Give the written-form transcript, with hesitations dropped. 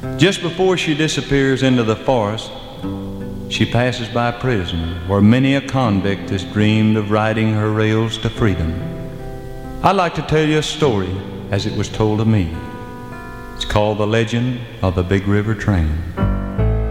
Just before she disappears into the forest, she passes by a prison where many a convict has dreamed of riding her rails to freedom. I'd like to tell you a story as it was told to me. It's called The Legend of the Big River Train.